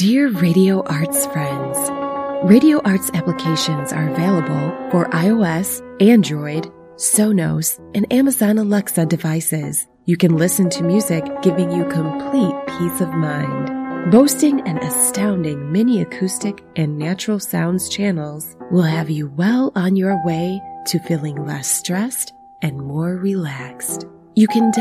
Dear Radio Arts friends, Radio Arts applications are available for iOS, Android, Sonos, and Amazon Alexa devices. You can listen to music giving you complete peace of mind. Boasting an astounding mini acoustic and natural sounds channels will have you well on your way to feeling less stressed and more relaxed. You can